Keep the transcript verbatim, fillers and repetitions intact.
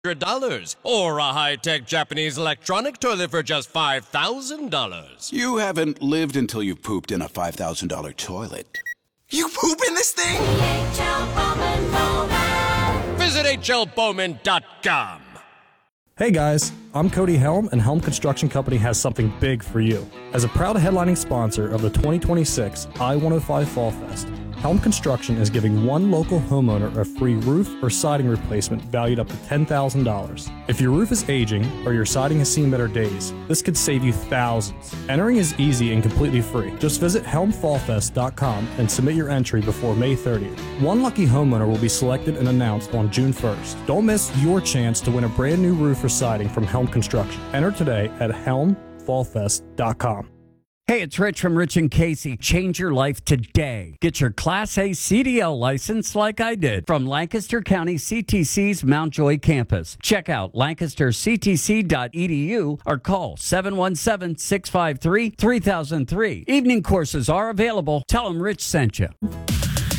dollars or a high-tech Japanese electronic toilet for just five thousand dollars. You haven't lived until you've pooped in a five thousand dollars toilet. You poop in this thing? H L Bowman Bowman. Visit H L Bowman dot com. Hey guys, I'm Cody Helm, and Helm Construction Company has something big for you. As a proud headlining sponsor of the twenty twenty-six I one oh five Fall Fest, Helm Construction is giving one local homeowner a free roof or siding replacement valued up to ten thousand dollars. If your roof is aging or your siding has seen better days, this could save you thousands. Entering is easy and completely free. Just visit helm fall fest dot com and submit your entry before May thirtieth. One lucky homeowner will be selected and announced on June first. Don't miss your chance to win a brand new roof or siding from Helm Construction. Enter today at helm fall fest dot com. Hey, it's Rich from Rich and Casey. Change your life today. Get your Class A C D L license like I did from Lancaster County C T C's Mount Joy campus. Check out lancaster c t c dot e d u or call seven one seven, six five three, three thousand three. Evening courses are available. Tell them Rich sent you.